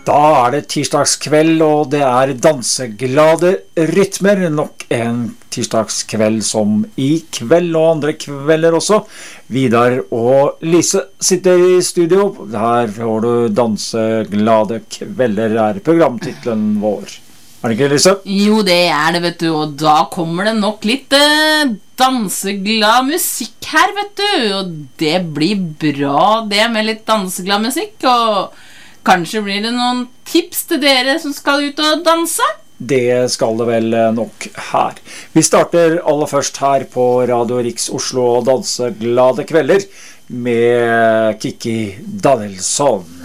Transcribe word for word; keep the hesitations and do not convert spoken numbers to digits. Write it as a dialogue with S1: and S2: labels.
S1: Da er det tirsdagskveld, og det er danseglade rytmer. Nok en tirsdagskveld som i kveld, og andre kvelder også. Vidar og Lise sitter i studio. Her får du danseglade kvelder, er programtitlen vår. Er det ikke, Lise?
S2: Jo, det er det, vet du. Og da kommer det nok litt eh, danseglad musikk her, vet du. Og det blir bra, det med litt danseglad musikk. Og kanskje blir det noen tips til dere som skal ut og danse?
S1: Det skal det vel nok her. Vi starter aller først her på Radio Riks Oslo og danseglade kvelder med Kikki Danielsson.